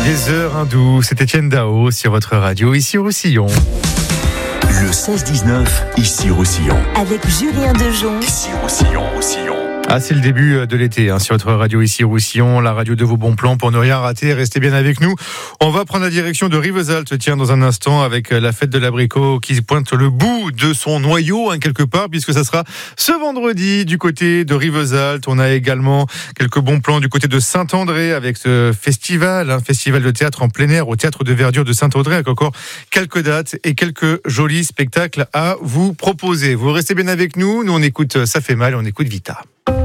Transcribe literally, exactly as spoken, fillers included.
Des heures hindoues, c'est Étienne Dao sur votre radio, ici au Roussillon. Le seize dix-neuf, ici Roussillon. Avec Julien Dejon. Ici Roussillon, Roussillon. Ah, c'est le début de l'été hein, sur votre radio ici Roussillon, la radio de vos bons plans pour ne rien rater. Restez bien avec nous. On va prendre la direction de Rivesaltes, tiens, dans un instant, avec la fête de l'abricot qui pointe le bout de son noyau, hein, quelque part, puisque ça sera ce vendredi du côté de Rivesaltes. On a également quelques bons plans du côté de Saint-André avec ce festival, un festival de théâtre en plein air au théâtre de verdure de Saint-André, avec encore quelques dates et quelques jolis spectacles à vous proposer. Vous restez bien avec nous. Nous, on écoute Ça fait mal et on écoute Vita.